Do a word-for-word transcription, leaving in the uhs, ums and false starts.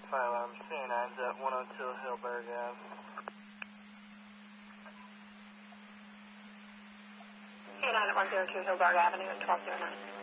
Fire alarm, C nine's at one oh two Hillberg Ave. C nine at one oh two Hillberg Avenue at twelve oh nine.